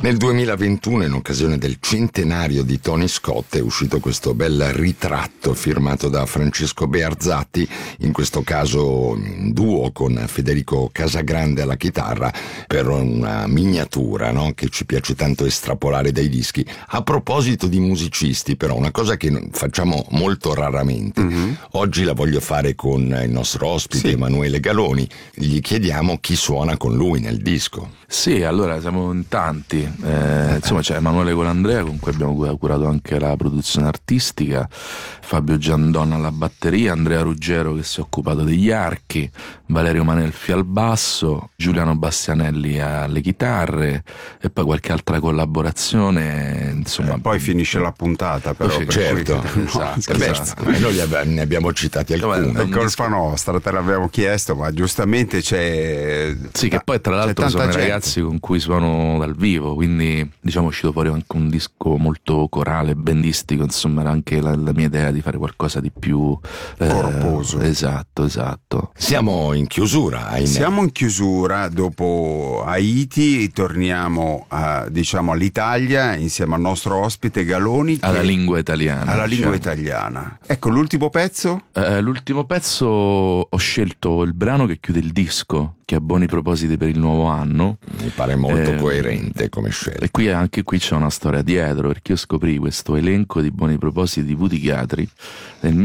Nel 2021, in occasione del centenario di Tony Scott, è uscito questo bel ritratto firmato da Francesco Bearzatti, in questo caso in duo con Federico Casagrande alla chitarra, per una miniatura, no? Che ci piace tanto estrapolare dai dischi. A proposito di musicisti, però, una cosa che facciamo molto raramente, oggi la voglio fare con il nostro ospite Emanuele Galoni. Gli chiediamo chi suona con lui nel disco. Sì, allora siamo in tanti. Insomma, c'è Emanuele Colandrea, con cui abbiamo curato anche la produzione artistica, Fabio Giandonna alla batteria, Andrea Ruggero che si è occupato degli archi, Valerio Manelfi al basso, Giuliano Bastianelli alle chitarre e poi qualche altra collaborazione, insomma. Poi finisce la puntata, però. Certo, esatto. Noi ne abbiamo citati alcuni. È colpa nostra, te l'abbiamo chiesto, ma giustamente c'è. Sì, che poi tra l'altro sono i gente. ragazzi con cui suono dal vivo, quindi diciamo è uscito fuori anche un disco molto corale, bendistico, insomma era anche la mia idea di fare qualcosa di più corposo. Esatto. Siamo in chiusura, ahimè. Siamo in chiusura, dopo Haiti torniamo all'Italia insieme al nostro ospite Galoni. Alla lingua italiana. Alla lingua italiana. Ecco, l'ultimo pezzo? L'ultimo pezzo ho scelto il brano che chiude il disco, che ha buoni propositi per il nuovo anno. Mi pare molto coerente come scelta. E anche qui c'è una storia dietro, perché io scoprì questo elenco di buoni propositi di Woody Guthrie nel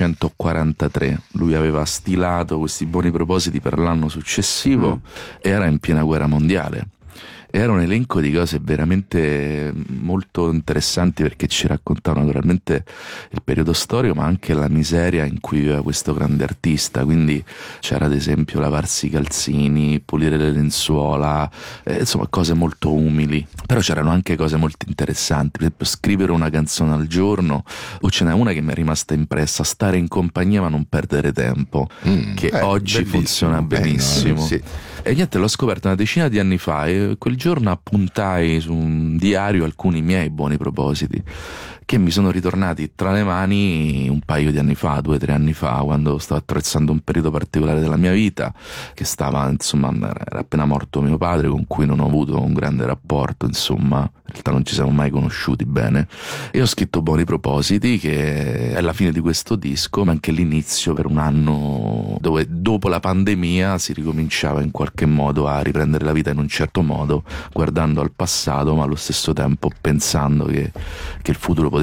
1943. Lui aveva stilato questi buoni propositi per l'anno successivo e era in piena guerra mondiale. Era un elenco di cose veramente molto interessanti, perché ci raccontava naturalmente il periodo storico, ma anche la miseria in cui viveva questo grande artista. Quindi c'era ad esempio lavarsi i calzini, pulire le lenzuola, insomma cose molto umili. Però c'erano anche cose molto interessanti, per esempio scrivere una canzone al giorno, o ce n'è una che mi è rimasta impressa: stare in compagnia ma non perdere tempo, che oggi funziona benissimo. Sì. E niente, l'ho scoperto una decina di anni fa e quel giorno appuntai su un diario alcuni miei buoni propositi che mi sono ritornati tra le mani un paio di anni fa, 2 o 3 anni fa, quando stavo attraversando un periodo particolare della mia vita, che stava, insomma, era appena morto mio padre, con cui non ho avuto un grande rapporto, insomma, in realtà non ci siamo mai conosciuti bene, e ho scritto buoni propositi, che è la fine di questo disco, ma anche l'inizio per un anno dove dopo la pandemia si ricominciava in qualche modo a riprendere la vita in un certo modo, guardando al passato ma allo stesso tempo pensando che il futuro poteva